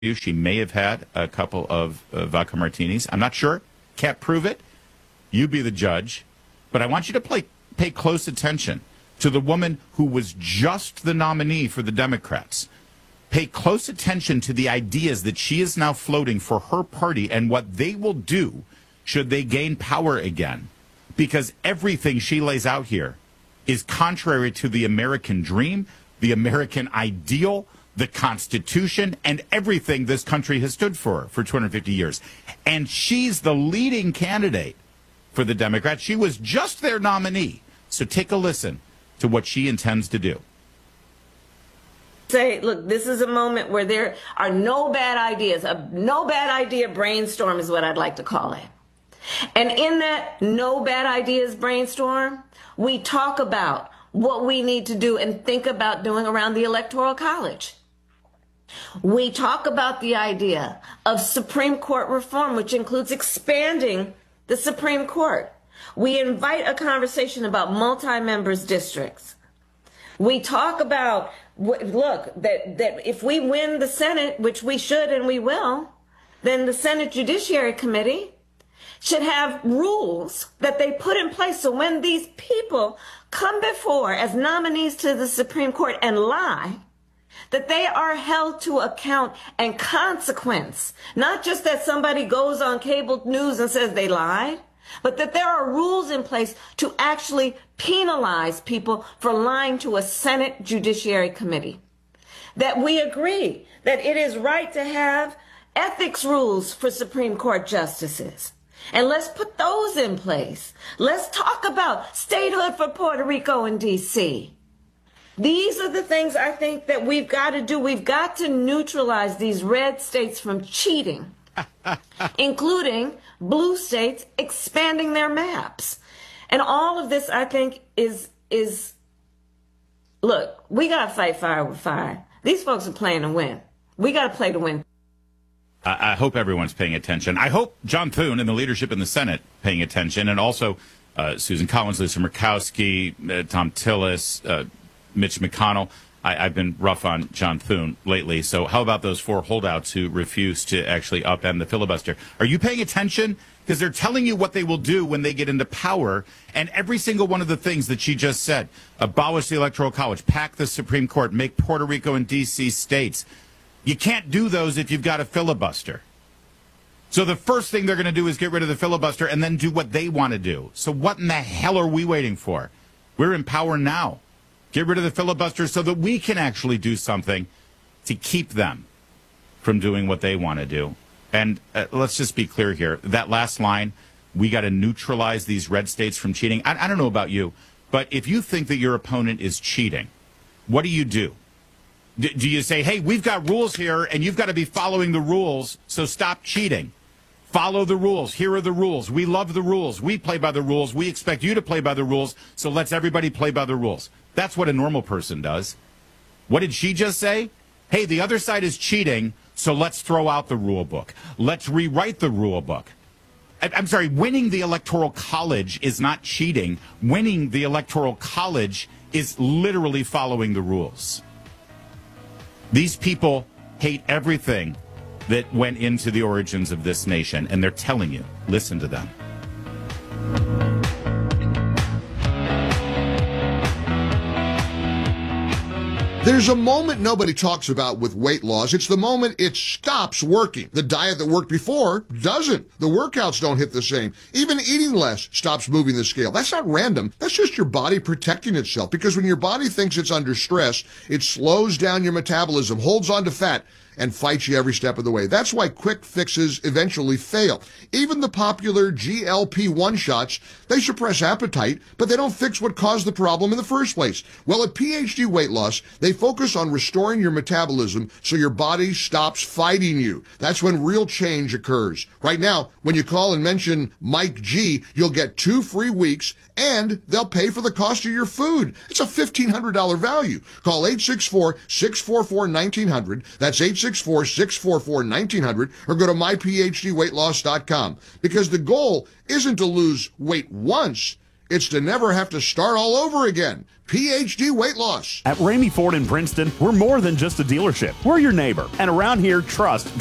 She may have had a couple of vodka martinis. I'm not sure. Can't prove it. You be the judge. But I want you to pay close attention to the woman who was just the nominee for the Democrats. Pay close attention to the ideas that she is now floating for her party and what they will do should they gain power again. Because everything she lays out here is contrary to the American dream, the American ideal, the Constitution, and everything this country has stood for 250 years. And she's the leading candidate for the Democrats. She was just their nominee. So take a listen to what she intends to do. Say, look, this is a moment where there are no bad ideas. A no bad idea brainstorm is what I'd like to call it. And in that no bad ideas brainstorm, we talk about what we need to do and think about doing around the Electoral College. We talk about the idea of Supreme Court reform, which includes expanding the Supreme Court. We invite a conversation about multi-members districts. We talk about, look, that if we win the Senate, which we should and we will, then the Senate Judiciary Committee should have rules that they put in place so when these people come before as nominees to the Supreme Court and lie, that they are held to account and consequence. Not just that somebody goes on cable news and says they lied, but that there are rules in place to actually penalize people for lying to a Senate Judiciary Committee. That we agree that it is right to have ethics rules for Supreme Court justices. And let's put those in place. Let's talk about statehood for Puerto Rico and D.C. These are the things I think that we've got to do. We've got to neutralize these red states from cheating, including blue states expanding their maps. And all of this, I think, is look, we got to fight fire with fire. These folks are playing to win. We got to play to win. I hope everyone's paying attention. I hope John Thune and the leadership in the Senate paying attention, and also Susan Collins, Lisa Murkowski, Tom Tillis, Mitch McConnell. I've been rough on John Thune lately. So how about those four holdouts who refuse to actually upend the filibuster? Are you paying attention? Because they're telling you what they will do when they get into power. And every single one of the things that she just said, abolish the Electoral College, pack the Supreme Court, make Puerto Rico and D.C. states. You can't do those if you've got a filibuster. So the first thing they're going to do is get rid of the filibuster and then do what they want to do. So what in the hell are we waiting for? We're in power now. Get rid of the filibuster so that we can actually do something to keep them from doing what they want to do. And let's just be clear here. That last line, we got to neutralize these red states from cheating. I don't know about you, but if you think that your opponent is cheating, what do? Do you say, hey, we've got rules here, and you've got to be following the rules, so stop cheating. Follow the rules. Here are the rules. We love the rules. We play by the rules. We expect you to play by the rules, so let's everybody play by the rules. That's what a normal person does. What did she just say? Hey, the other side is cheating, so let's throw out the rule book. Let's rewrite the rule book. I'm sorry, winning the Electoral College is not cheating. Winning the Electoral College is literally following the rules. These people hate everything that went into the origins of this nation, and they're telling you, listen to them. There's a moment nobody talks about with weight loss. It's the moment it stops working. The diet that worked before doesn't. The workouts don't hit the same. Even eating less stops moving the scale. That's not random. That's just your body protecting itself. Because when your body thinks it's under stress, it slows down your metabolism, holds on to fat, and fights you every step of the way. That's why quick fixes eventually fail. Even the popular GLP-1 shots, they suppress appetite, but they don't fix what caused the problem in the first place. Well, at PhD Weight Loss, they focus on restoring your metabolism so your body stops fighting you. That's when real change occurs. Right now, when you call and mention Mike G, you'll get 2 free weeks, and they'll pay for the cost of your food. It's a $1,500 value. Call 864-644-1900. That's 864-644-1900, or go to myphdweightloss.com. Because the goal isn't to lose weight once, It's to never have to start all over again. PhD Weight Loss. At Ramey Ford in Princeton, we're more than just a dealership. We're your neighbor. And around here, trust